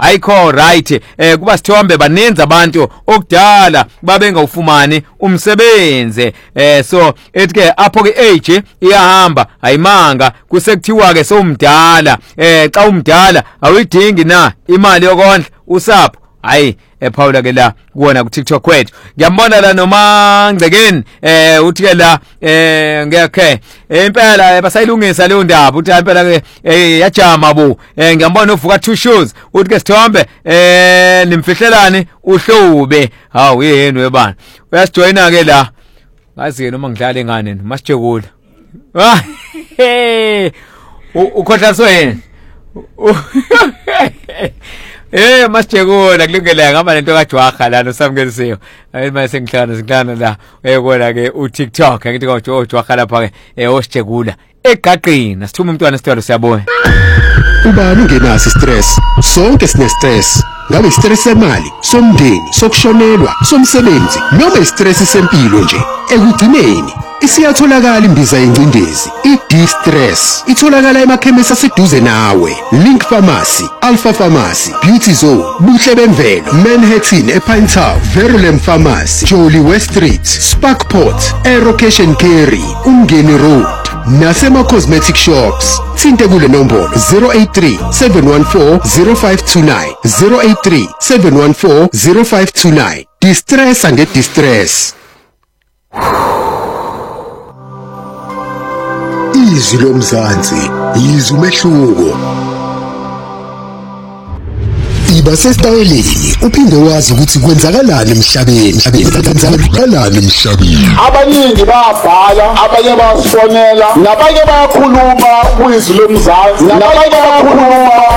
ayikho right kuba Sithombe banenza abantu okudala babengawufumani umsebenze so etike apho ke age iyahamba ayimanga kusekuthiwa ke sowumdala xa umdala awuyidingi na imali yokondla usapho hayi Paula ke la kuona ku TikTok kwethu ngiyambona la noma ngcekeni uthi ke la ngekhe impela basayilungisa leyo ndaba uthi impela ke yajama bo ngiyambona uvuka two shoes uthi ke Sithombe nimfihlelani uhlube hawu yini webana uyasijoyina ke la ngazi noma ngidlala engane masijekula ukhohlaswe yena masijekula kulungela ngaba lento kaJwaga la nosamkelisiwe mase ngihlana la uyekona ke uTikTok ngithi kaJwaga lapha ke osijekula egaqini asithuma umntwana sithwalo siyabona ubani ungenasi stress sonke sine stress ngabe stress semali somndeni sokushonelwa somsebenzi noma istress sempilo nje ekugcineni isiyatholakala imbiza yencindezi i-D-Stress itholakala emakhemisi aseduze nawe Link Pharmacy, Alpha Pharmacy, Beauty Zone, Buhle Bemvelo, Manhattan ePine Town, Verulam Pharmacy, Jolly West Street, Sparkport, Aero Cash and Carry, Umngeni Road nasema cosmetic shops thinte kule nombolo 083-714-0529 083-714-0529 Distress and Distress. Izwi lomzansi izwi umehluko iba sesitayeleni uphinde wazi ukuthi kwenzakalani emhlabeni abaningi bayabhala abanye bayafonela nabanye bayakhuluma kwizwi lomzansi nabanye bayakhuluma